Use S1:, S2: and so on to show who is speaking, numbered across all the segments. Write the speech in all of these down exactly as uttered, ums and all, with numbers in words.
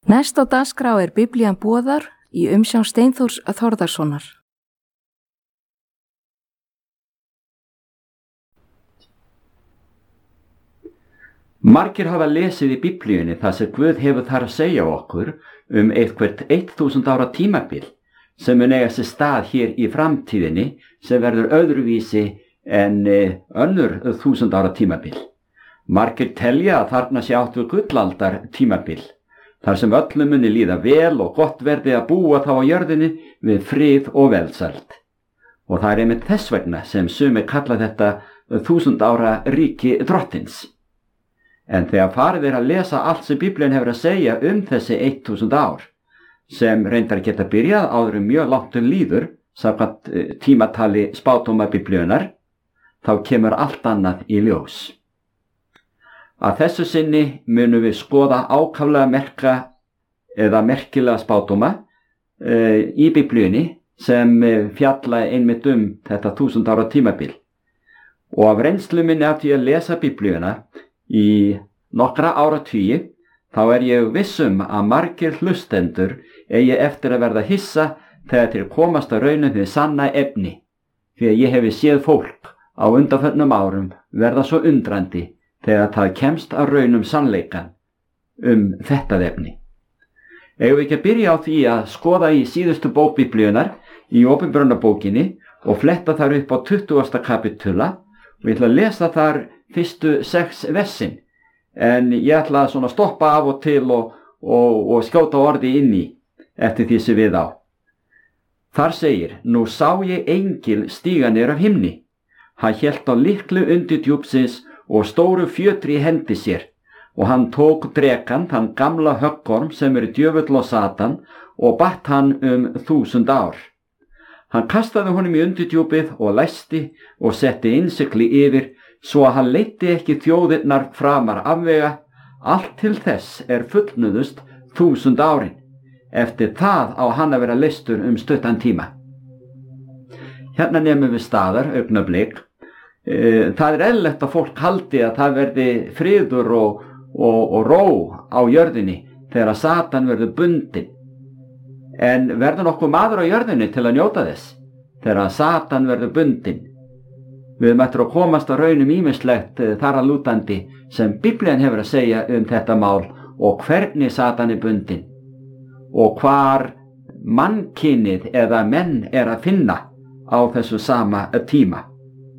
S1: Næst á dagskrá er Biblían boðar í umsjón Steinþórs Þórðarsonar.
S2: Margir hafa lesið í Biblíunni það sem Guð hefur þar að segja okkur um eitthvert þúsund ára tímabil sem mun eiga sér stað hér í framtíðinni sem verður öðruvísi en önnur þúsund ára tímabil. Margir telja að þarna sé átt við gullaldar tímabil, þar sem öllum muni líða vel og gott verði að búa þá á jörðinni við frið og velsæld. Og það er einmitt þess vegna sem sumir kalla þetta þúsund ára ríki drottins. En þegar farið er að lesa allt sem Biblían hefur að segja um þessi þúsund ár, sem reyndar geta byrjað áður um mjög langt um líður, samkvæmt tímatali spádóma Biblíunar, þá kemur allt annað í ljós. Að þessu sinni munum við skoða ákaflega merka eða merkilega spádóma e, í Biblíunni sem fjalla einmitt um þetta þúsund ára tímabil. Og af reynslu minni af því að lesa Biblíuna í nokkra áratugi, þá er ég vissum að margir hlustendur eigi eftir að verða hissa þegar þeir komast að raunum við sanna efni, því að ég hefi séð fólk á undanförnum árum verða svo undrandi þegar það kemst að raunum sannleikan um þetta efni. Eigum við ekki að byrja á því að skoða í síðustu bók Biblíunar í Opinberunarbókinni og fletta þar upp á tuttugasta kapítula og ég ætla að lesa þar fyrstu sex versin, en ég ætla að svona stoppa af og til og, og, og skjóta orði inn í eftir því sem við á. Þar segir: Nú sá ég engil stíga niður af himni. Hann hélt á lykli undir djúpsins og stóru fjötri í hendi sér, og hann tók drekann, þann gamla höggorm sem er djöfull og Satan, og batt hann um þúsund ár. Hann kastaði honum í undirdjúpið og læsti og setti innsigli yfir, svo að hann leiddi ekki þjóðirnar framar afvega, allt til þess er fullnuðust þúsund árin. Eftir það á hann að vera leystur um stuttan tíma. Hérna nemum við staðar, augnablik. Það er eðlilegt að fólk haldi að það verði friður og, og, og ró á jörðinni þegar að Satan verður bundinn. En verður nokkuð maður á jörðinni til að njóta þess þegar að Satan verður bundinn? Við möttum að komast að raunum ýmislegt þar að lútandi sem Biblían hefur að segja um þetta mál og hvernig Satan er bundinn og hvar mannkynið eða menn er að finna á þessu sama tíma.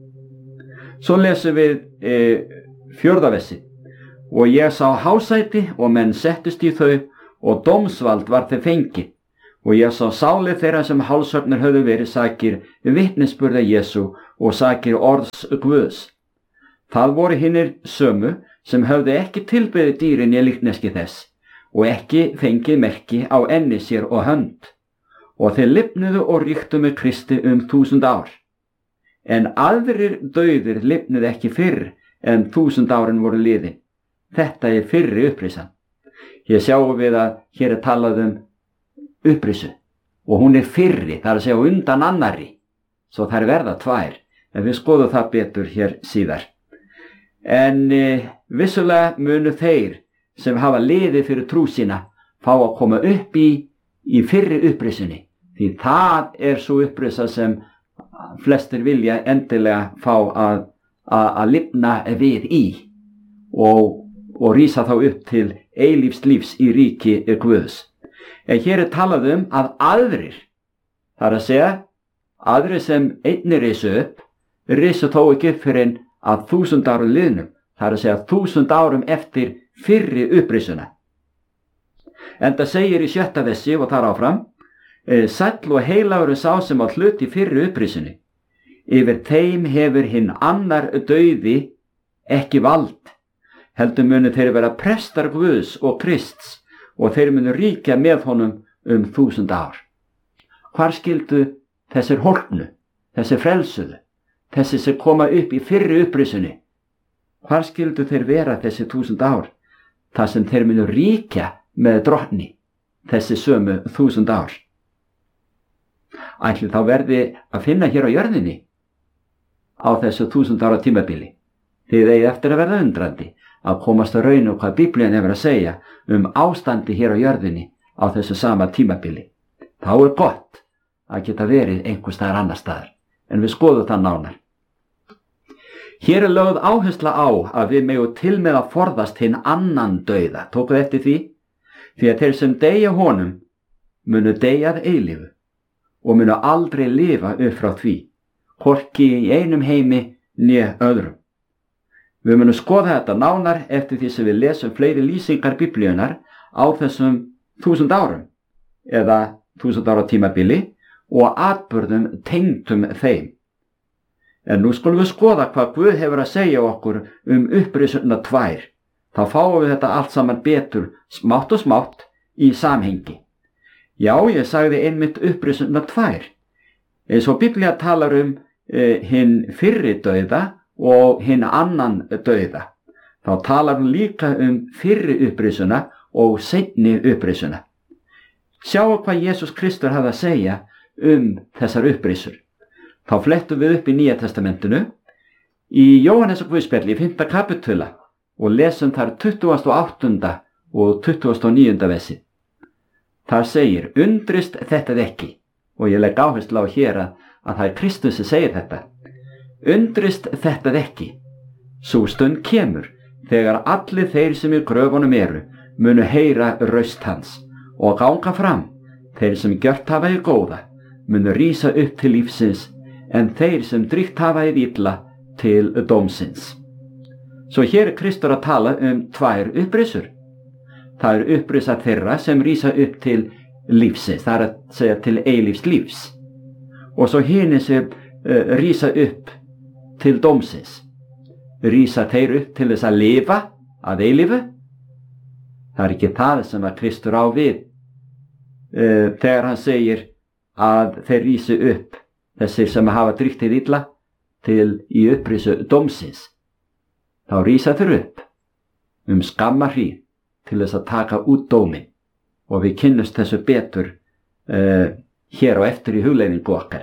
S2: Svo lesum við e, fjórða versi. Og ég sá hásæti og menn settust í þau og dómsvald var þeir fengið. Og ég sá sálir þeirra sem hálshöggnir höfðu verið sakir vitnisburða Jesú og sakir orðs Guðs. Það voru hinnir sömu sem höfðu ekki tilbeðið dýrin í líkneski þess og ekki fengið merki á enni sér og hönd. Og þeir lifnuðu og ríktu með Kristi um þúsund ár. En aðrir dauðir lifnuðu ekki fyrr en þúsund árin voru liðin. Þetta er fyrri upprisan. Hér sjáum við að hér er talað um upprisu og hún er fyrri, það er að segja undan annarri, svo það er verða tvær, en við skoðum það betur hér síðar. En e, vissulega munu þeir sem hafa liðið fyrir trú sína fá að koma upp í, í fyrri upprisunni, því það er svo upprisa sem flestir vilja endilega fá að, að, að lifna við í og, og rísa þá upp til eilífs lífs í ríki Guðs. En hér er talað um að aðrir, það er að segja, aðrir sem einnig risu upp, risu þó ekki upp fyrir en að þúsund árum liðnum, það er að segja þúsund árum eftir fyrri upprisuna. En það segir í sjötta versi og þar áfram: Sæll og heilagur er sá sem á hlut í fyrri upprisunni. Yfir þeim hefur hinn annar dauði ekki vald. Heldur munu þeir vera prestar Guðs og Krists og þeir munu ríkja með honum um þúsund ár. Hvar skildu þessir hólpnu, þessir frelsuðu, þessi sem koma upp í fyrri upprisunni? Hvar skildu þeir vera þessi þúsund ár? Það sem þeir munu ríkja með drottni, þessi sömu þúsund ár. Ætli þá verði að finna hér á jörðinni á þessu þúsund ára tímabili. Þið eigi eftir að verða undrandi að komast að raun og hvað Biblían hefur að segja um ástandi hér á jörðinni á þessu sama tímabili. Þá er gott að geta verið einhvers staðar annar staðar, en við skoðum það nánar. Hér er lögð áhersla á að við megum til með að forðast hinn annan dauða. Tókuð eftir því? Því að þeir sem deyja honum munu deyjað eilífu og munu aldrei lifa upp frá því, hvorki í einum heimi né öðrum. Við munum skoða þetta nánar eftir því sem við lesum fleiri lýsingar Biblíunar á þessum þúsund árum eða þúsund ára tímabili og atburðum tengdum þeim. En nú skulum við skoða hvað Guð hefur að segja okkur um upprisunna tvær. Þá fáum við þetta allt saman betur smátt og smátt í samhengi. Já, ég sagði einmitt upprisunna tvær. Eins og Biblía talar um eh, hinn fyrri dauða og hinn annan dauða. Þá talar hún líka um fyrri upprisuna og seinni upprisuna. Sjáu hvað Jesús Kristur hafði að segja um þessar upprisur. Þá flettum við upp í Nýja testamentinu í Jóhannesar guðspjalli í fimmta kapitula og lesum þar tuttugasta og áttunda og tuttugasta og níunda versi. Þar segir, undrist þetta ekki, og ég legg áherslu á hér að, að það er Kristus sem segir þetta. Undrist þetta ekki, sú stund kemur, þegar allir þeir sem í gröfunum eru munu heyra raust hans og ganga fram, þeir sem gjört hafa í góða munu rísa upp til lífsins, en þeir sem dríkt hafa í illa til dómsins. Svo hér er Kristur að tala um tvær upprisur. Það er upprisa þeirra sem rísa upp til lífsins, það er að segja til eilífs lífs. Og svo hinir sem uh, rísa upp til dómsins. Rísa þeir upp til þess að lifa að eilífu? Það er ekki það sem að Kristur á við uh, þegar hann segir að þeir rísi upp, þessir sem hafa dríkt hið illa, til í upprisu dómsins. Þá rísa þeir upp um skamma hríð til þess að taka út dómin, og við kynnumst þessu betur uh, hér á eftir í hugleiðingu okkar.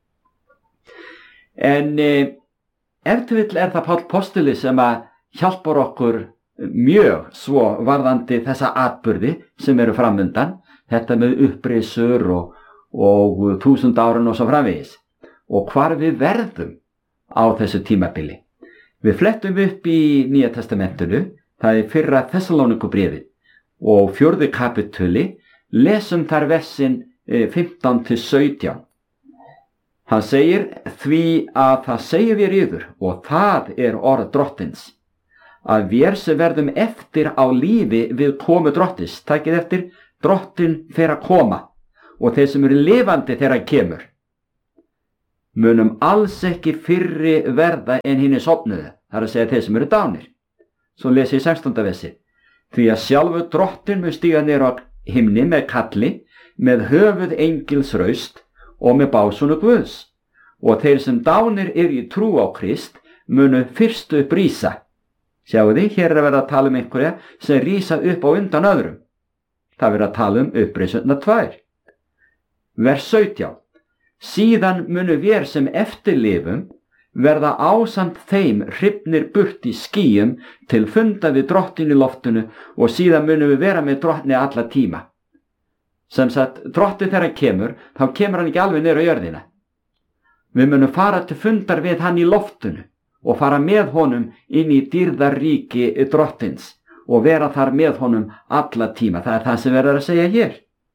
S2: En uh, ef til vill er það Páll postuli sem að hjálpar okkur mjög svo varðandi þessa atburði sem eru framundan, þetta með upprisur og, og þúsund árun og svo framvegis, og hvar við verðum á þessu tímabili. Við flettum upp í Nýja testamentinu, það er fyrra Þessalónikubréfið og fjórði kapituli, lesum þar versin fimmtán til sautján. Hann segir, því að það segir við yður, og það er orð drottins, að við sem verðum eftir á lífi við komu drottins, takið eftir, drottin fer að koma, og þeir sem eru lifandi þegar hann kemur, munum alls ekki fyrri verða en hinni sofnuðu, það er að segja þeir sem eru dánir. Svo lesi ég sextánda versi. Því að sjálfur drottin mun stíga niður á himni með kalli, með höfuð engils raust og með básunu Guðs. Og þeir sem dánir eru í trú á Krist munu fyrst upp rísa. Sjáu þið, hér er að vera að tala um einhverja sem rísa upp á undan öðrum. Það verður að tala um upprisunna tvær. Vers sautján. Síðan munu vér sem eftirlifum verða ásamt þeim hrifnir burt í skýjum til funda við drottin í loftinu, og síðan munum við vera með drottni alla tíma. Sem sagt, drotti þegar hann kemur, þá kemur hann ekki alveg niður á jörðina. Við munum fara til fundar við hann í loftinu og fara með honum inn í dýrðarríki drottins og vera þar með honum alla tíma. Það er það sem verður að segja hér.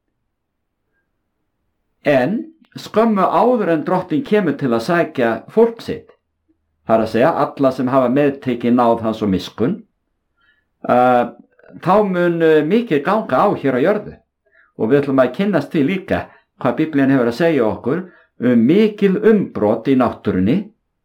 S2: En skömmu áður en drottin kemur til að sækja fólk sitt, það er að segja alla sem hafa meðtekið náð hans og miskun, uh, þá mun mikið ganga á hér á jörðu, og við ætlum að kynnast því líka hvað Biblían hefur að segja okkur um mikil umbrot í náttúrunni,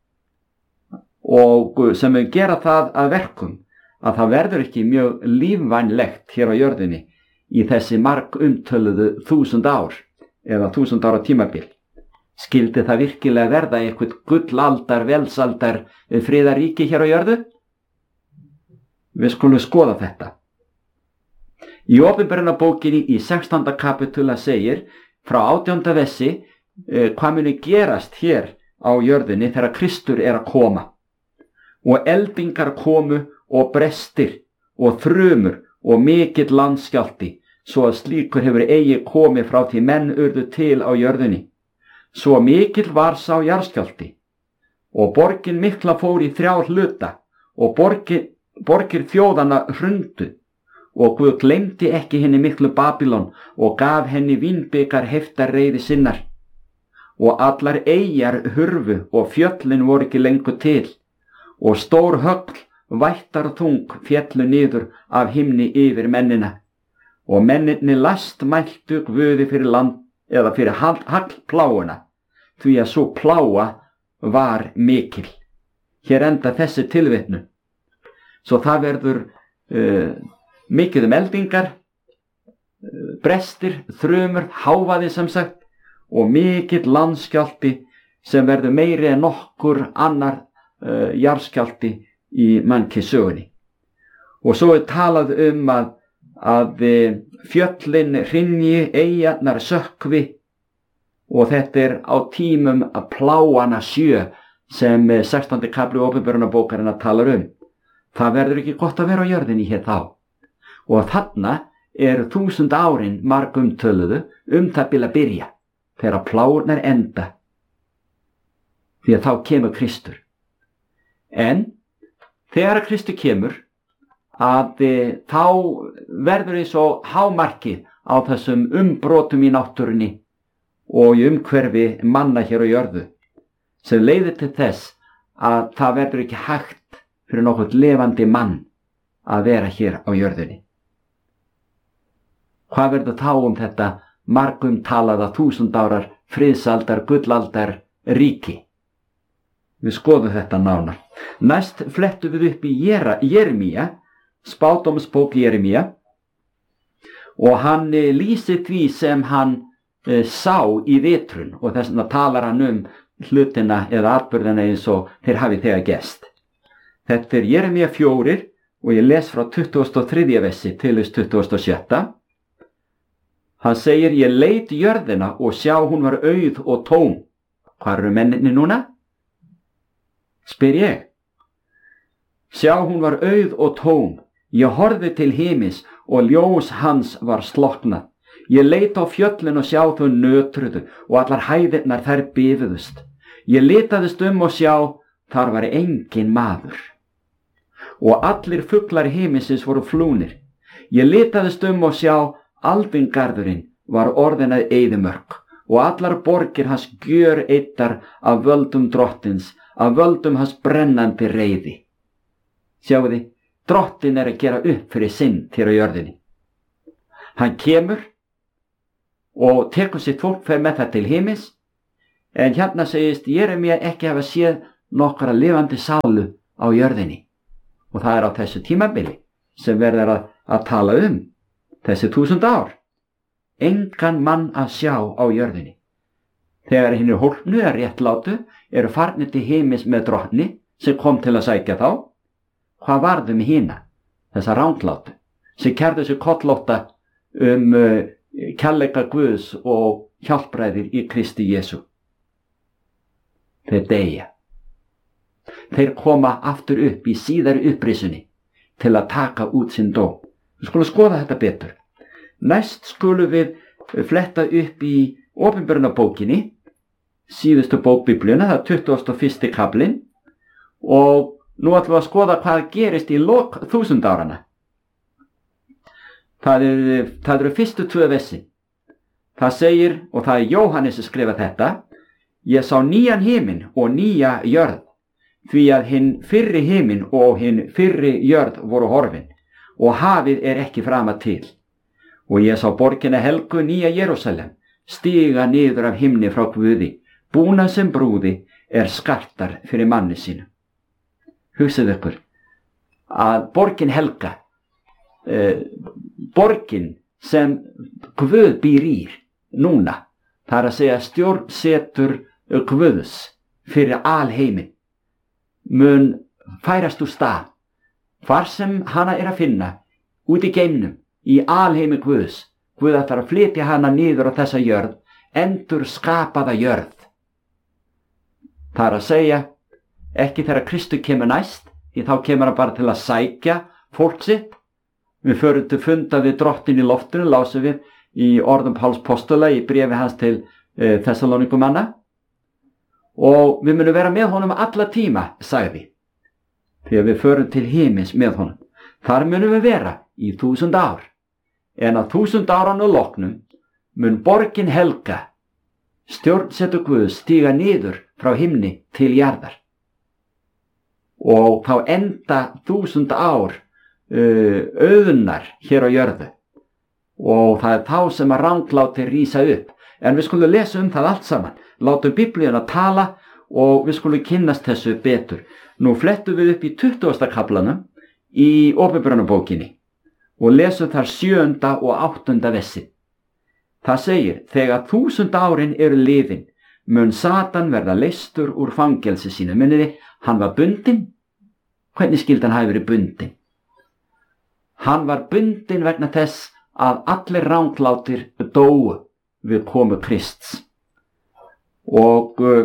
S2: og sem við gera það að verkum að það verður ekki mjög lífvænlegt hér á jörðinni í þessi marg umtöluðu þúsund ár eða þúsund ára tímabil. Skildi það virkilega verða eitthvað gullaldar, velsaldar friðaríki hér á jörðu? Við skulum skoða þetta. Í Opinberunarbókinni í sextánda kapitula segir frá átjánda versi eh, hvað muni gerast hér á jörðinni þegar Kristur er að koma. Og eldingar komu og brestir og þrumur og mikill landskjálfti, svo að slíkur hefur eigi komið frá því menn urðu til á jörðinni. Svo mikill var sá jarðskjálfti, og borgin mikla fór í þrjá hluta, og borgir, borgir þjóðanna hrundu, og Guð gleymdi ekki henni miklu Babylon og gaf henni vínbikar heftarreiði sinnar. Og allar eyjar hurfu og fjöllin voru ekki lengur til, og stór högl vættar þung féllu niður af himni yfir mennina, og menninni last mæltu Guði fyrir land eða fyrir hagpláuna, því að svo pláa var mikil. Hér enda þessi tilvitnun. Svo það verður uh, mikið um eldingar, uh, brestir, þrumur, hávaði sem sagt, og mikill landskjálfti sem verður meiri en nokkur annar uh, jarðskjálfti í mannkynssögunni. Og svo er talað um að, að fjöllin hrynji, eyjarnar sökkvi, og þetta er á tímum að pláana sjö sem sextándi kafli Opinberunarbókarinnar talar um. Það verður ekki gott að vera á jörðinni hér þá. Og þarna eru þúsund árin margumtöluðu um það bil að byrja, þegar pláurnar enda, því að þá kemur Kristur. En þegar Kristur kemur, að e, þá verður eins og hámarkið á þessum umbrotum í náttúrunni og í umhverfi manna hér á jörðu, sem leiðir til þess að það verður ekki hægt fyrir nokkuð lifandi mann að vera hér á jörðunni. Hvað verður þá um þetta margum talaða þúsund árar friðsaldar, gullaldar ríki? Við skoðum þetta nánar. Næst flettum við upp í Jeremía, spádómsbók Jeremía, og hann e, lýsir því sem hann e, sá í vitrun, og þess vegna talar hann um hlutina eða atburðina eins og þeir hafi þegar gest. Þetta er Jeremía fjórir og ég les frá tuttugasta og þriðja versi til þess tuttugasta og sjötta. Hann segir, ég leit jörðina og sjá hún var auð og tóm. Hvar eru menninni núna? Spyr ég. Sjá hún var auð og tóm. Ég horfði til himins og ljós hans var slokknað. Ég leit á fjöllin og sjá þau nötruðu og allar hæðirnar þær bifuðust. Ég litaðist um og sjá, þar var engin maður. Og allir fuglar himinsins voru flúnir. Ég litaðist um og sjá, aldingarðurinn var orðin að eyðimörk og allar borgir hans gjör eittar af völdum drottins, af völdum hans brennandi reiði. Sjáuði, drottin er að gera upp fyrir synd hér á jörðinni. Hann kemur og tekur sitt fólk, fer með það til himins, en hérna segist Jeremía ekki hafa séð nokkra lifandi sálu á jörðinni. Og það er á þessu tímabili sem verður að, að tala um þessi þúsund ár. Engan mann að sjá á jörðinni. Þegar hinn er hólpnu eða réttlátu eru farnir til himins með drottni sem kom til að sækja þá. Hvað varðu með hina, þessa ránglátu, sem kærðu sig kollótta um uh, kærleika Guðs og hjálpræðir í Kristi Jesú? Þeir deyja. Þeir koma aftur upp í síðari upprisunni til að taka út sinn dóm. Við skulum skoða þetta betur. Næst skulum við fletta upp í Opinberunarbókinni, síðustu bók Biblíuna, það er tuttugasti og fyrsti kaflinn, og nú ætlum við að skoða hvað gerist í lok þúsund árana. Það eru, það eru fyrstu tvö versin. Það segir, og það er Jóhannes að skrifa þetta, ég sá nýjan himinn og nýja jörð, því að hinn fyrri himinn og hinn fyrri jörð voru horfin, og hafið er ekki frama til. Og ég sá borgina helgu nýja Jerúsalem, stiga niður af himni frá Guði, búna sem brúði er skartar fyrir manni sínu. Hugsið ykkur að borgin helga, eh, borgin sem Guð býr í núna, það er að segja stjórnsetur Guðs fyrir alheimin, mun færast úr stað, hvar sem hana er að finna, út í geimnum, í alheimi Guðs. Guð ætlar að flytja hana niður á þessa jörð, endur skapaða jörð. Það er að segja, ekki þegar Kristur kemur næst, þá kemur hann bara til að sækja fólk sitt. Við förum til funda við drottin í loftinu, lásum við í orðum Páls postula í bréfi hans til e, Þessalónikumanna. Og við munum vera með honum alla tíma, sagði, því að við förum til himins með honum. Þar munum við vera í þúsund ár, en að þúsund árannu loknum mun borgin helga, stjórnsetu Guðs, stíga niður frá himni til jarðar. Og þá enda þúsund ár uh, auðnar hér á jörðu. Og það er þá sem að ranglátir rísa upp. En við skulum lesa um það allt saman. Látum Biblíuna tala og við skulum kynnast þessu betur. Nú flettum við upp í tuttugasta kaflanum í Åpenbarunarbókinni og lesum þar sjöunda og áttunda versi. Það segir, þegar þúsund árin eru liðin, mun Satan verða leystur úr fangelsi sínu. Muniði, hann var bundinn. Hvernig skildi hann hafi verið bundinn? Hann var bundinn vegna þess að allir ranglátir dóu við komu Krists. Og uh,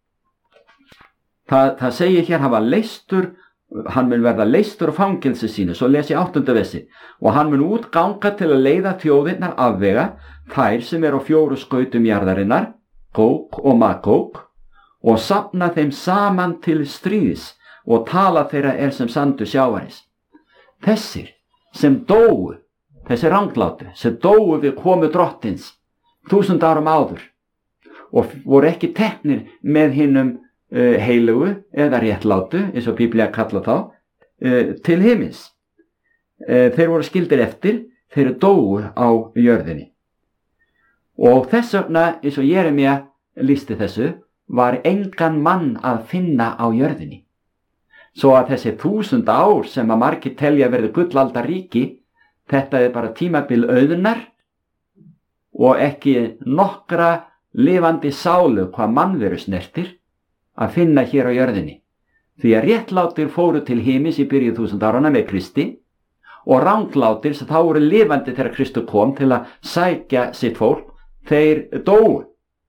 S2: það, það segir hér, hann var leystur, hann mun verða leystur úr fangelsi sínu. Svo les ég áttunda versi. Og hann mun útganga til að leiða þjóðirnar afvega, þær sem er á fjóru skautum jarðarinnar, Góg og Magóg, og safna þeim saman til stríðis og tala þeirra er sem sandur sjávarins. Þessir sem dóu, þessi ranglátu, sem dóu við komu drottins þúsund árum áður og voru ekki teknir með hinum uh, heilugu eða réttlátu, eins og Biblía kalla þá, uh, til himins. Uh, þeir voru skildir eftir, þeir dóu á jörðinni. Og þess vegna, eins og Jeremía lýsti þessu, var engan mann að finna á jörðinni. Svo að þessi þúsund ár sem að margir telja verið gullaldarríki, þetta er bara tímabil auðnar og ekki nokkra lifandi sálu hvað mannveru snertir að finna hér á jörðinni. Því að réttlátir fóru til himins í byrju þúsund árana með Kristi og ranglátir sem þá voru lifandi þegar Kristur kom til að sækja sitt fólk, þeir dóu.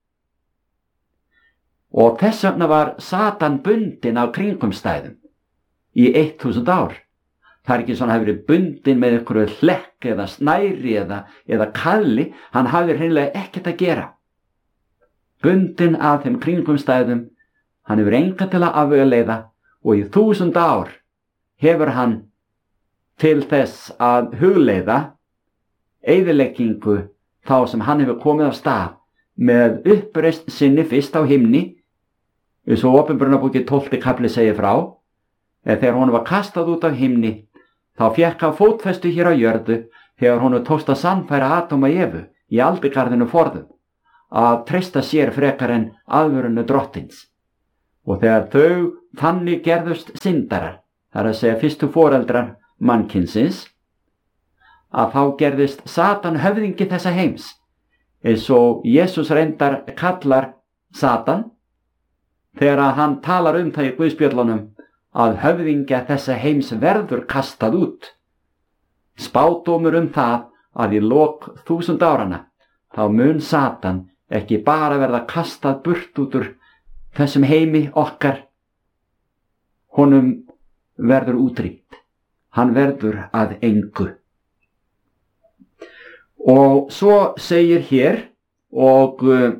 S2: Og þess vegna var Satan bundinn á kringumstæðum í eitt þúsund ár. Það er ekki svona að hafa verið bundinn með einhverju hlekk eða snæri eða, eða kalli, hann hafði hreinlega ekkert að gera. Bundinn að þeim kringumstæðum, hann hefur enga til að afvegaleiða og í þúsund ár hefur hann til þess að hugleiða eyðileggingu þá sem hann hefur komið af stað með uppreisn sinni fyrst á himni, eins og Åpenbarunarbókin tólfti kafli segir frá, eða þegar honum var kastað út af himni, þá fékk hann fótfestu hér á jörðu þegar honum tókst að sannfæra Adam og Evu í aldigarðinu forðum, að treysta sér frekar en aðvörunu drottins. Og þegar þau þannig gerðust syndarar, það er að segja fyrstu foreldrar mannkynsins, að þá gerðist Satan höfðingi þessa heims, eins og Jesús reyndar kallar Satan, þegar að hann talar um það í Guðspjöllunum að höfðingja þessa heims verður kastað út. Spádómur um það að í lok þúsund árana þá mun Satan ekki bara verða kastað burt út úr þessum heimi okkar, honum verður útrýmt, hann verður að engu. Og svo segir hér, og uh,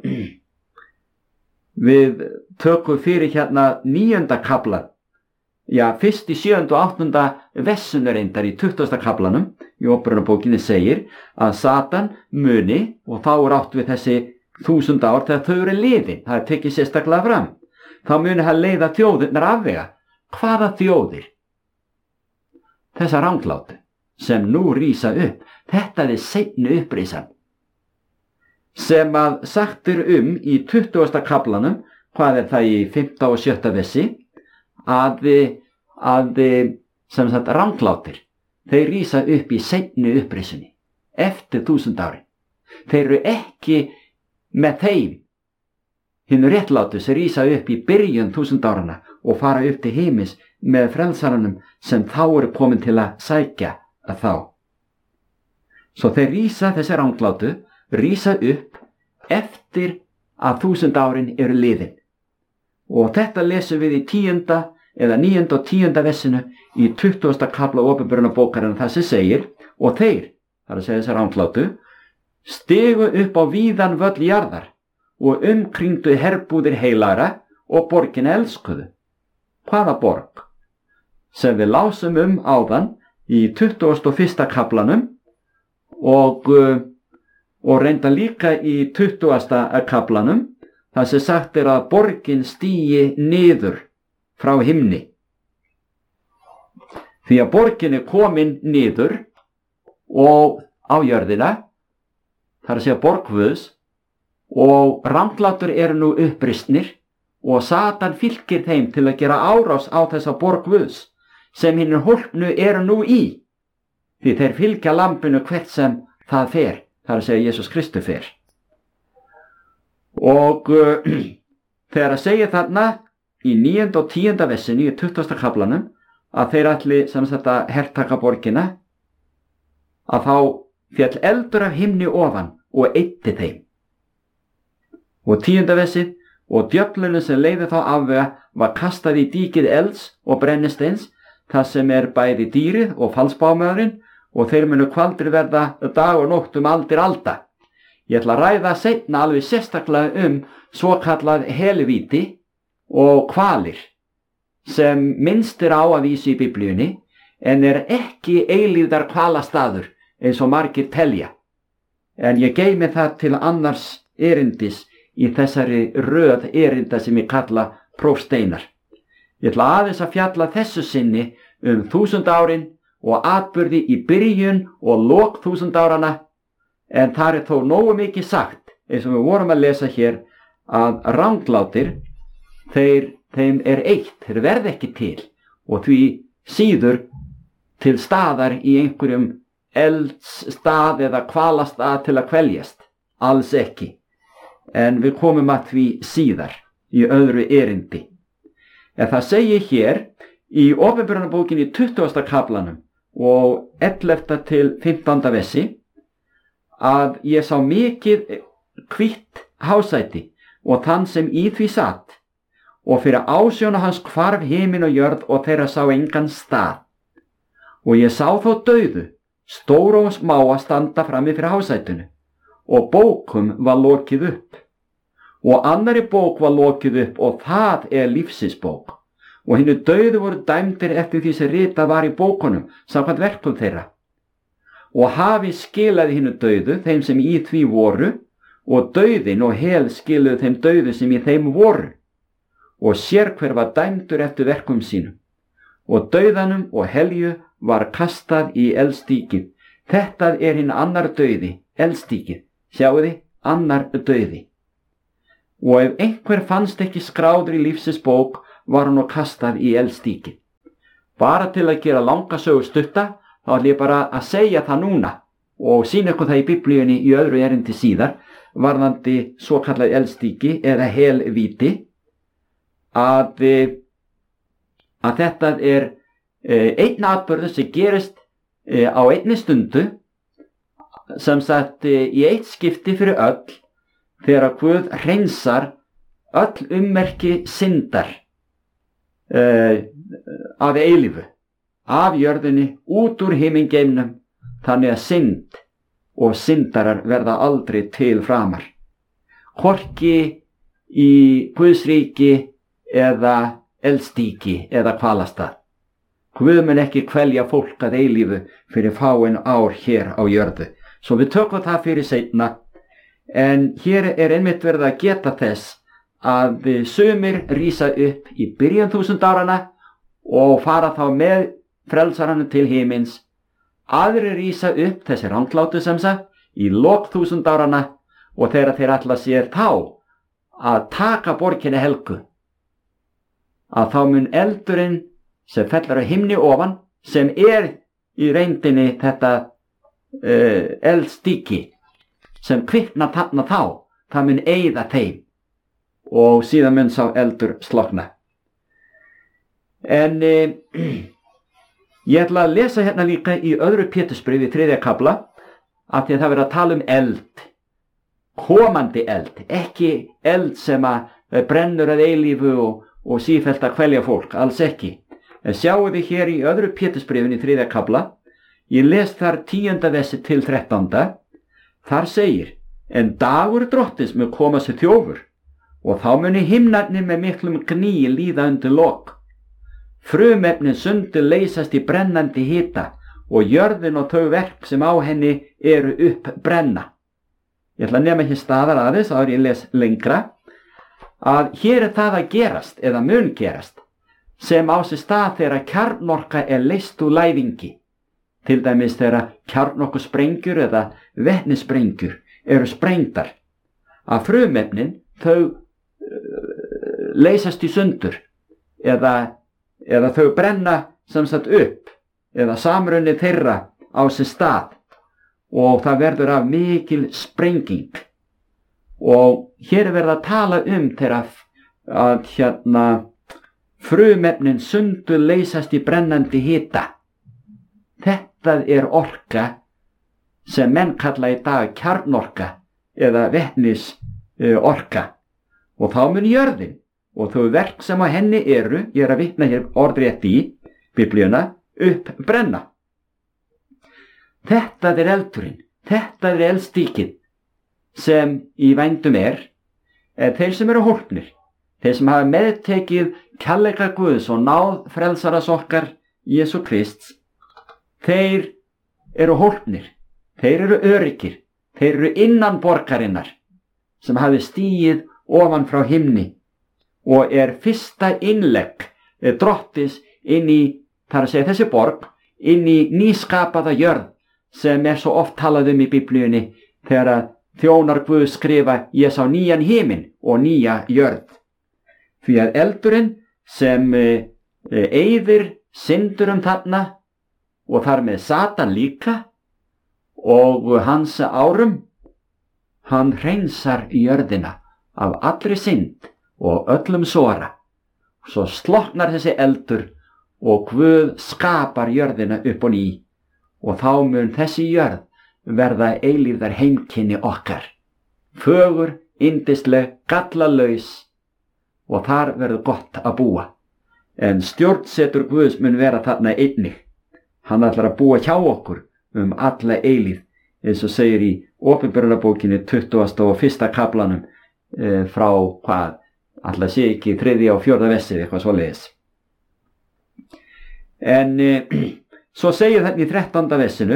S2: við tökum fyrir hérna níunda kaflan, já, fyrst í sjöunda og áttunda vessunu reyndar í tuttugasta kaflanum, í Åpenbarunarbókinni segir að Satan muni, og þá er átt við þessi þúsund ár þegar þau eru liðin, það er tekið sérstaklega fram, þá muni hann leiða þjóðirnar afvega. Hvaða þjóðir? Þessa ranglátu sem nú rísa upp, þetta er seinni upprisan, sem að sagt er um í tuttugasta kaflanum, hvað er það í fimmta og sjötta vessi, að, að sem sagt ranglátir, þeir rísa upp í seinni upprisunni, eftir þúsund ári. Þeir eru ekki með þeim, hinu réttlátu sem rísa upp í byrjun þúsund árana og fara upp til himins með frelsaranum sem þá eru komin til að sækja að þá. Svo þeir rísa, þessi ranglátu, rísa upp eftir að þúsund árin eru liðin. Og þetta lesum við í tíunda eða níunda og tíunda versinu í tuttugasta kafla opinberunarbókarinnar þar sem segir, og þeir, það er að segja þessar ranglátu, stigu upp á víðan völl jarðar og umkringdu herbúðir heilagra og borgina elskuðu. Hvaða borg? Sem við lásum um áðan í tuttugasta og fyrsta kaflanum og, og reynda líka í tuttugasta kaflanum þar sem sagt er að borgin stígi niður frá himni. Því að borgin er komin niður og á jörðina, þar að segja borg Guðs, og ranglátur eru nú uppristnir og Satan fylgir þeim til að gera árás á þessa borg Guðs sem hinir hólpnu eru nú í, því þeir fylgja lambinu hvert sem það fer, þar að segja Jesus Kristus fer. Og uh, þegar að segja þarna í níunda og tíunda versinu í tuttugasta kaflanum að þeir ætli sem sagt að hertaka borgina, að þá féll eldur af himni ofan og eyddi þeim. Og tíunda versið, og djöflunum sem leiði þá afvega var kastað í dýkið elds og brennisteins, þar sem er bæði dýrið og falsbámaðurinn, og þeir munu kvaldir verða dag og nótt um aldir alda. Ég ætla að ræða seinna alveg sérstaklega um svokallað helvíti og hvalir, sem minnst er á að vísa í Biblíunni, en er ekki eilífðar hvalastaður eins og margir telja. En ég geymi það til annars erindis í þessari röð erinda sem ég kalla prófsteinar. Ég ætla aðeins að fjalla þessu sinni um þúsund árin og atburði í byrjun og lok þúsund árana, en þar er þó nógu mikið sagt, eins og við vorum að lesa hér, að ranglátir, þeir, þeim er eitt, þeir verð ekki til, og því síður til staðar í einhverjum eldsstað eða hvalastað til að kveljast, alls ekki. En við komum að því síðar í öðru erindi. En það segir hér í opinberunarbókinni í tuttugasta kaflanum og ellefta til fimmtánda versi að ég sá mikið hvítt hásæti og þann sem í því satt, og fyrir ásjónu hans hvarf himin og jörð og þeirra sá engan stað. Og ég sá þó dauðu, stóra og smá að standa frammi fyrir hásætinu, og bókum var lokið upp. Og annari bók var lokið upp, og það er lífsins bók. Og hinnu dauðu voru dæmdir eftir því sem ritað var í bókunum, samkvæmt verkum þeirra. Og hafi skilaði hinnu dauðu þeim sem í því voru, og dauðin og hel skiluðu þeim dauðu sem í þeim voru. Og sérhver var dæmdur eftir verkum sínum. Og dauðanum og helju var kastað í eldstíkið. Þetta er hinn annar dauði, eldstíkið. Sjáu þið, annar dauði. Og ef einhver fannst ekki skráður í lífsins bók, var hann og kastað í eldstíkið. Bara til að gera langa sögu stutta, þá ætlum ég bara að segja það núna og sýna ykkur það í Biblíunni í öðru erindi síðar, varðandi svo kallað eldstíki eða helvíti, að, að þetta er einn atburður sem gerist á einni stundu, sem sagt í eitt skipti fyrir öll, þegar Guð hreinsar öll ummerki syndar uh, af eilífu, af jörðinni, út úr himingeimnum, þannig að synd og syndarar verða aldrei til framar. Hvorki í Guðs ríki eða eldstíki eða hvalastað. Guð mun ekki kvelja fólk að eilífu fyrir fáin ár hér á jörðu. Svo við tökum það fyrir seinna, en hér er einmitt verið að geta þess að sumir rísa upp í byrjun þúsund árana og fara þá með frelsaranum til himins. Aðrir rísa upp, þessi ranglátu sem sagt, í lok þúsund árana, og þegar þeir ætla sér þá að taka borginni helgu, að þá mun eldurinn sem fellur á himni ofan, sem er í reyndinni þetta uh, eldstíki, sem kviknar þarna þá, það mun eyða þeim, og síðan mun sá eldur slokna. En uh, ég ætla að lesa hérna líka í öðru Pétursbréfi í þriðja kafla, af því að það verið að tala um eld, komandi eld, ekki eld sem að brennur að eilífu og, og sífellt að kvelja fólk, alls ekki. En sjáu þið hér í öðru Pétursbréfinu í þriðja kafla, ég les þar tíunda versi til þrettánda, þar segir, en dagur drottins mun koma sér þjófur, og þá muni himnarnir með miklum gníi líða undir lok. Frumefnin sundur leysast í brennandi hita, og jörðin og þau verk sem á henni eru upp brenna. Ég ætla að nema hér staðar aðeins, áður ég les lengra, að hér er það að gerast, eða mun gerast, sem á sér stað þegar kjarnorka er leyst úr læðingi. Til dæmis þegar kjarnorkusprengjur eða vetnissprengjur eru sprengdar. Að frumefnin, þau uh, leysast í sundur, eða, eða þau brenna sem sagt upp, eða samrunni þeirra á sér stað, og það verður af mikil sprenging. Og hér er verið að tala um þegar að hérna frumefnin sundur leysast í brennandi hita. Þetta er orka sem menn kalla í dag kjarnorka eða vetnis uh, orka. Og þá mun jörðin og þau verk sem á henni eru, ég er að vitna hér orðrétt í Biblíuna, upp brenna. Þetta er eldurinn, þetta er eldstíkið sem í vændum er, er þeir sem eru hólpnir, þeir sem hafa meðtekið kærleika Guðs og náð frelsaras okkar Jesú Krists, þeir eru hólpnir, þeir eru öryggir, þeir eru innan borgarinnar sem hafi stigið ofan frá himni og er fyrsta innlegg Drottins inn í, þar að segja þessi borg, inn í nýskapaða jörð sem er svo oft talað um í Biblíunni þegar að þjónar Guð skrifa ég sá nýjan himinn og nýja jörð. Því að eldurinn sem e, e, eyðir syndurum þarna og þar með Satan líka og hans árum, hann hreinsar jörðina af allri synd og öllum sora. Svo sloknar þessi eldur og Guð skapar jörðina upp og ný og þá mun þessi jörð verða eilífðar heimkynni okkar. Fögur, yndisleg, gallalaus og þar verður gott að búa. En stjórnsetur Guðs mun vera þarna einnig. Hann ætlar að búa hjá okkur um alla eilífð, eins og segir í Opinberunarbókinni tuttugasta og fyrsta kaflanum e, frá hvað, ætla sé ekki þriðja og fjórða versið, eitthvað svoleiðis. En e, svo segir þetta í þrettánda versinu,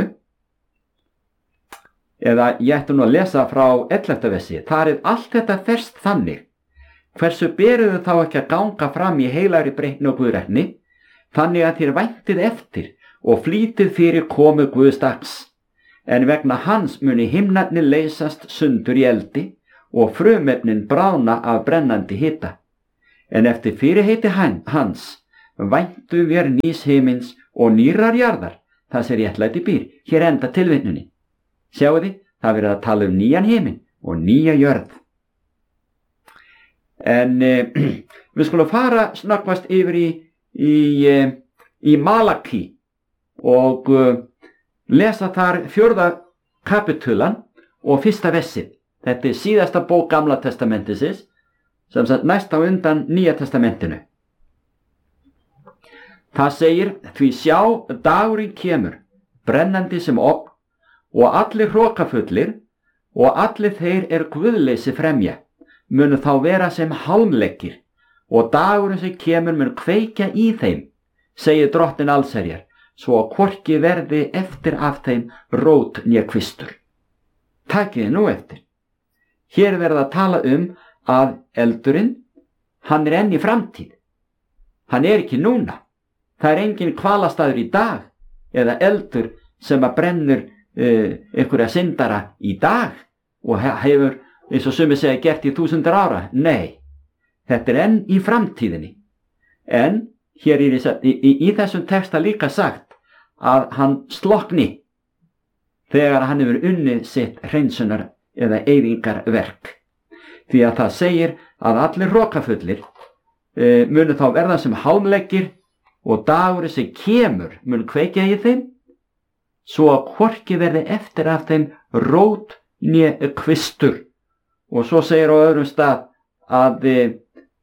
S2: eða ég ætti nú að lesa frá ellefta versi, þar er allt þetta ferst þannig, hversu beruðu þá ekki að ganga fram í heilagri breytni og guðrætni, þannig að þér væntið eftir og flýtið fyrir komu Guðs dags, en vegna hans muni himnarnir leysast sundur í eldi og frumefnin bráðna af brennandi hita. En eftir fyrirheiti hans væntu vér nýs himins og nýrar jarðar, það sem réttlæti býr, hér enda tilvitnunin. Sjáu þið, það verið að tala um nýjan himin og nýja jörð. En eh, við skulum fara snöggvast yfir í, í, eh, í Malaki og uh, lesa þar fjórða kapitulan og fyrsta versið. Þetta er síðasta bók Gamla testamentisins, sem sagt næst á undan Nýja testamentinu. Það segir, því sjá dagurinn kemur, brennandi sem ofn, og allir hrokafullir, og allir þeir er guðleysi fremja, munu þá vera sem hálmleggir, og dagurinn sem kemur mun kveikja í þeim, segir Drottinn allsherjar, svo að hvorki verði eftir af þeim rót né kvistur. Takið nú eftir. Hér verða að tala um að eldurinn, hann er enn í framtíð. Hann er ekki núna. Það er engin hvalastaður í dag eða eldur sem að brennur uh, einhverja syndara í dag og hefur, eins og sumir segja, gert í þúsundir ára. Nei, þetta er enn í framtíðinni. En hér er í, í, í þessum texta líka sagt að hann slokni þegar hann hefur unnið sitt hreinsunar eða eyðingarverk. Því að það segir að allir hrokafullir e, munu þá verða sem hálmleggir og dagurinn sem kemur mun kveikja í þeim, svo að hvorki verði eftir af þeim rót né kvistur. Og svo segir á öðrum stað að e,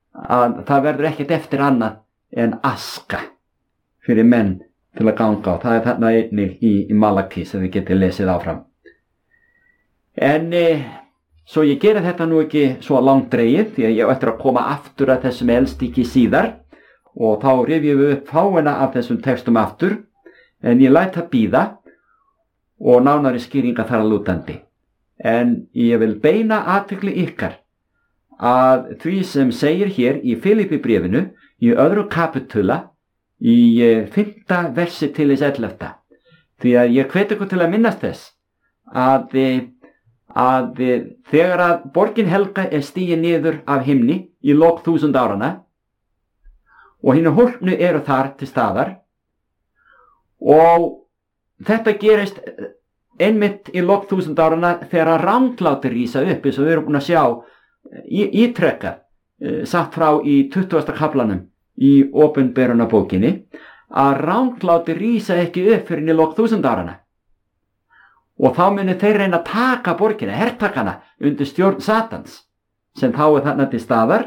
S2: að það verður ekkert eftir annað en aska fyrir menn til að ganga á. Það er þarna einnig í, í Malaki sem við getið lesið áfram. En e, svo ég geri þetta nú ekki svo langdregið, því að ég á eftir að koma aftur að þessum eldstíki síðar og þá rifjum við upp fáina af þessum textum aftur, en ég læt það bíða og nánari skýringa þar að lútandi. En ég vil beina athygli ykkar að því sem segir hér í Filippibréfinu í öðru kapitula í fimmta versi til þess ellefta. Því að ég hvet ykkur til að minnast þess að, að þegar að borgin helga er stigin niður af himni í lok þúsund árana og hinu hólpnu eru þar til staðar, og þetta gerist einmitt í lok þúsund árana þegar að ranglátir rísa upp, eins og við erum búin að sjá ítrekka satt frá í tuttugasta kaflanum í Opinberunarbókinni, að ranglátir rísa ekki upp fyrir í lok þúsund árana. Og þá muni þeir reyna að taka borgina, hertakana, undir stjórn Satans, sem þá er þarna til staðar.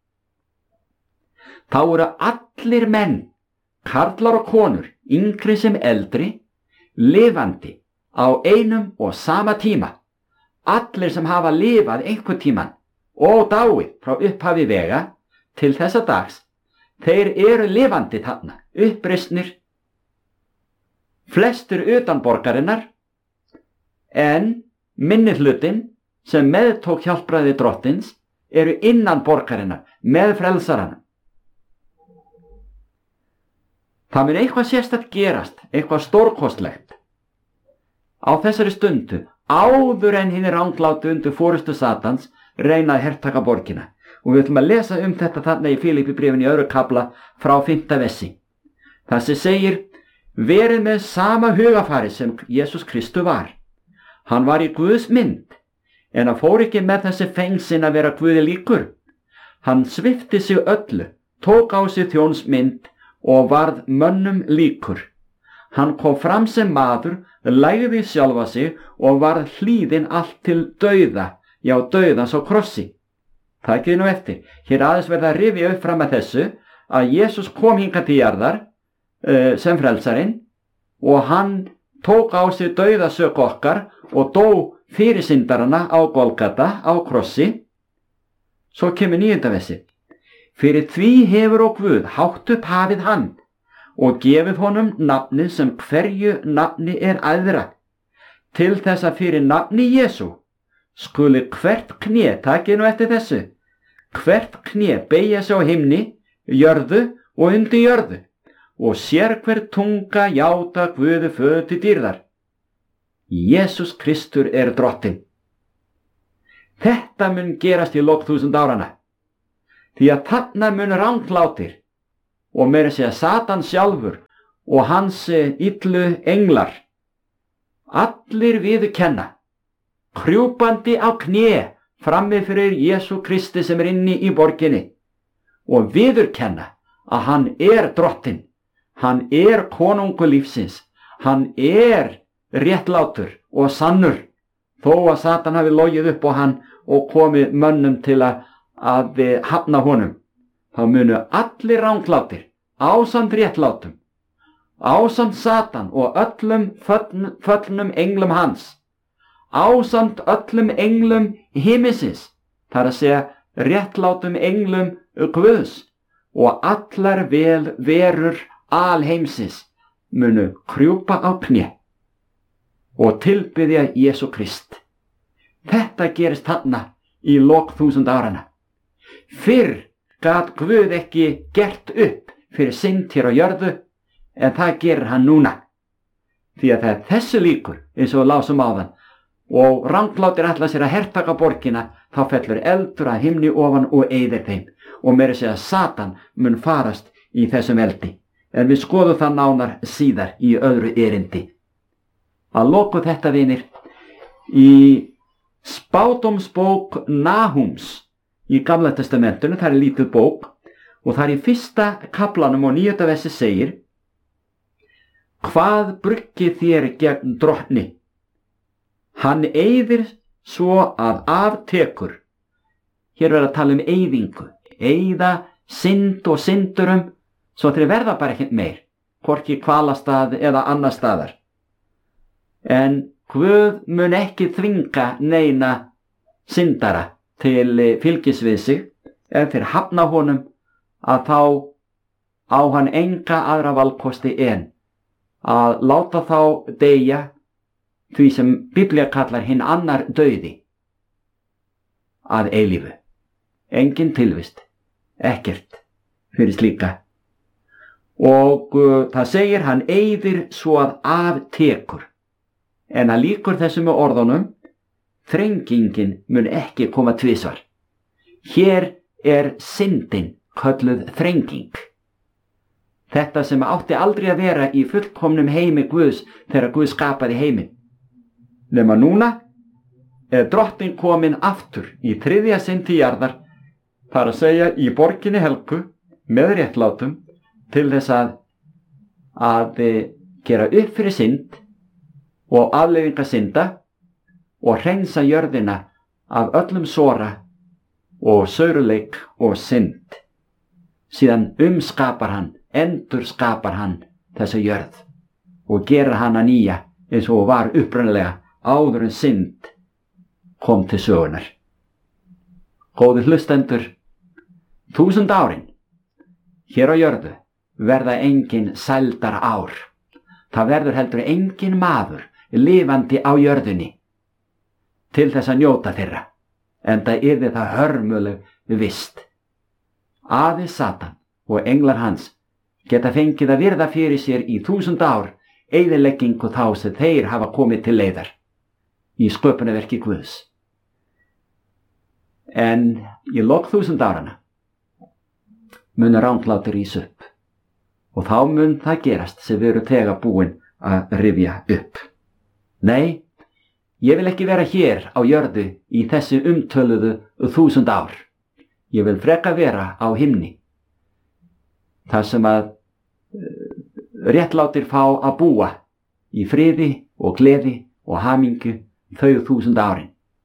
S2: Þá eru allir menn, karlar og konur, yngri sem eldri, lifandi á einum og sama tíma. Allir sem hafa lifað einhvern tíman og dáið frá upphafi vega til þessa dags, þeir eru lifandi þarna, uppreisnir, flestir utan borgarinnar, en minnihlutinn sem meðtók hjálpræði drottins eru innan borgarinnar með frelsaranum. Það mun eitthvað sérstakt gerast, eitthvað stórkostlegt á þessari stundu, áður en hinn er ranglátu undir forystu Satans reyna að hertaka borgina. Og við ætlum að lesa um þetta þarna í Filippibréfinu í öðru kafla frá fimmta versi. Það sem segir: verið með sama hugafari sem Jesús Kristu var. Hann var í Guðs mynd, en hann fór ekki með þessi fengsin að vera Guði líkur. Hann svipti sig öllu, tók á sig þjónsmynd og varð mönnum líkur. Hann kom fram sem maður, lægði sjálfa sig og varð hlýðinn allt til dauða, já dauðans á krossi. Það ekki nú eftir. Hér aðeins verða að rifja upp fram að þessu að Jesús kom hingað til jarðar uh, sem frelsarinn, og hann tók á sig dauðasök okkar og dó fyrir syndarana á Golgata á krossi. Svo kemur níunda versi. Fyrir því hefur og Guð hátt upp hafið hann og gefið honum nafnið sem hverju nafni er æðra, til þess að fyrir nafni Jesú skuli hvert kné, takið nú eftir þessu, hvert kné beygja sig á himni, jörðu og undir jörðu, og sér hver tunga játa Guði föður til dýrðar. Jesús Kristur er drottinn. Þetta mun gerast í lok þúsund árana, því að þarna mun ranglátir og meira segja Satan sjálfur og hans illu englar allir viðurkenna, krjúpandi á kné frammi fyrir Jesú Kristi sem er inni í borginni, og viðurkenna að hann er drottinn, hann er konungur lífsins, hann er réttlátur og sannur, þó að Satan hafi logið upp á hann og komið mönnum til að, að hafna honum. Þá munu allir ranglátir, ásamt réttlátum, ásamt Satan og öllum fölln, föllnum englum hans, ásamt öllum englum himinsins, þar að segja réttlátum englum Guðs, og allar vel verur alheimsins munu krjúpa á kné og tilbiðja Jesú Krist. Þetta gerist þarna í lok þúsund árana. Fyrr gat Guð ekki gert upp fyrir synd hér á jörðu, en það gerir hann núna. Því að það er þessu líkur, eins og lásum áðan, og ranglátir ætla sér að hertaka borgina, þá fellur eldur að himni ofan og eyðir þeim, og meira segja Satan mun farast í þessum eldi. En við skoðum það nánar síðar í öðru erindi. Að loku þetta, vinir, í spádómsbók Nahúms í Gamla testamentinu, það er lítið bók, og það er í fyrsta kaflanum og níunda versi segir: hvað bruggið þér gegn drottni? Hann eyðir svo að aftekur. Hér verður að tala um eyðingu, eyða synd og syndurum svo þeir verða bara ekkert meir, hvorki hvalastað eða annar staðar. En Guð mun ekki þvinga neina syndara til fylgis við sig. Ef þeir hafna honum, að þá á hann enga aðra valkosti en að láta þá deyja því sem Biblía kallar hinn annar dauði að eilífu. Engin tilvist, ekkert fyrir slíka. Og uh, það segir hann eyðir svo að aftekur. En að líkur þessu með orðunum, þrengingin mun ekki koma tvisvar. Hér er syndin kölluð þrenging. Þetta sem átti aldrei að vera í fullkomnum heimi Guðs þegar Guð skapaði heiminn. Nema núna er drottinn komin aftur í þriðja sinn til jarðar, þar að segja í borginni helgu með réttlátum til þess að að gera upp fyrir synd og afleiðinga synda og hreinsa jörðina af öllum sora og sauruleik og synd. Síðan umskapar hann, endur skapar hann þessa jörð og gerir hana nýja eins og var upprunalega áður en synd kom til sögunar. Góðir hlustendur, þúsund árin hér á jörðu verða engin sældar ár. Það verður heldur engin maður lifandi á jörðunni til þess að njóta þeirra, enda yrði það hörmuleg vist. Aðeins Satan og englar hans geta fengið að virða fyrir sér í þúsund ár eyðileggingu þá sem þeir hafa komið til leiðar í sköpunarverki Guðs. En í lok þúsund árana mun ranglátur rís upp og þá mun það gerast sem við erum þegar búin að rifja upp. Nei, ég vil ekki vera hér á jörðu í þessi umtöluðu þúsund ár. Ég vil freka vera á himni, þar sem að réttlátir fá að búa í friði og gleði og hamingju þau þúsund árin.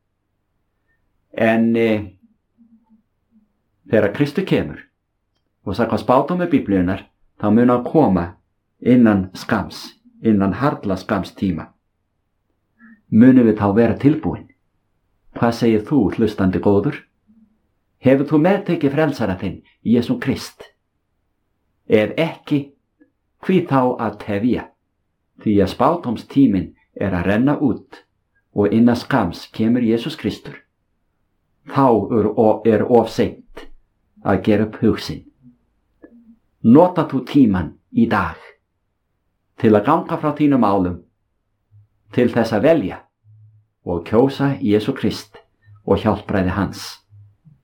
S2: En e, þegar Kristur kemur og sakvað spátum með Biblíunar, þá mun hann koma innan skams, innan harla skams tíma. Munum við þá vera tilbúin? Hvað segir þú, hlustandi góður? Hefur þú meðtekið frelsara þinn, Jesú Krist? Ef ekki, hví þá að tefja? Því að spátumstíminn er að renna út og innan skams kemur Jesús Kristur. Þá er of seint að gera upp hugsin. Nota þú tíman í dag til að ganga frá þínum álum, til þess að velja og kjósa Jesú Krist og hjálpræði hans.